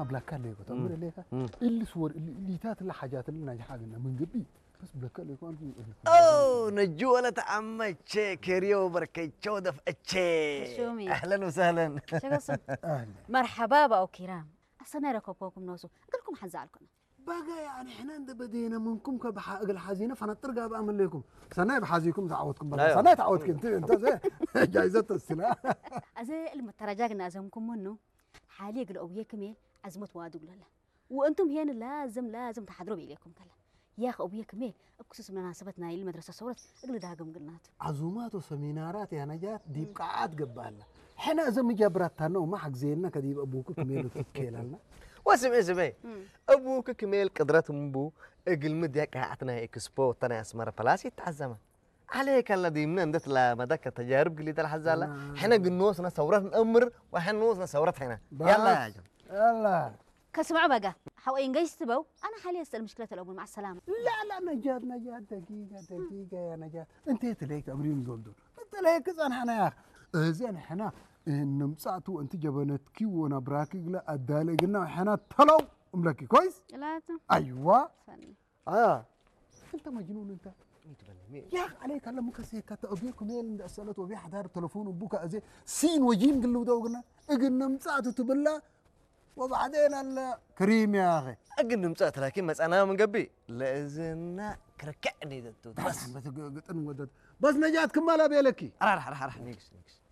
بلا كليكو تمر ليك اللي صور اللي تات الحاجات اللي ناجحانا من قبل بس بلا كليكو أنت أوه نجولة عمي كيريو بركي تشودف أتشي شومي أهلا وسهلا شغل أهلا مرحبا بقى كرام أصلا ركوبكم نوسو قلكم حنزعلكم بقى يعني إحنا عند بدينا منكم كبحق الحزينة فنترجع بعمل لكم سنة بحازيكم تعودكم بقى سنة تعودك أنت زي جايزة السلاح أزي المترجاك نازمكم منه حاليا قلوا أبويا كميل أزمة وادو لله وأنتم هنا لازم تحضروا بإليكم كلا يا أخي أبويا كميل بخصوص مناسبتنا المدرسة صورت أقول داقم قلنات عزومات وسمينارات يا نجاة دي بقعات قبالنا حنا زم جبرتنا وما حق زينا كديب أبوك كميل وتكيل لنا واسمعي أبوك كميل قدرات مبو أقل مديك عطنا إكسبو تنا أسمر بلاسي تعزمه عليك الذي من عندك لا مدك تجارب قليل الحزالة حنا قنوسنا ثورة الأمر وحنا نوسنا ثورة هنا يلا يا جماعة يلا كسمع بقى حو إنجاز تبو أنا حاليا أسأل مشكلة الأول مع السلامة لا نجاة دقيقة يا نجاة أنت تلاقي تمرين دول أنت لاقي زين حنا يا أخي زين حنا نمساتو أنت جبنتكي ونبراكي لا أدالي قلنا حنا تلو أملكي كويس لا أيوة فني أنت مجنون أنت يا أخي عليك هلا مكسي كتا أبيكم يل أسألت وبي حدار تلفون وبوكا أزي سين وجيم قلوا دوغنا قلنا مساتو تبلا وبعدين الكريم يا أخي أقل مسات لكن بس أنا من قبي لازمنا كركعني ذاتو بس نجات كمالا بيلكي راح نيكس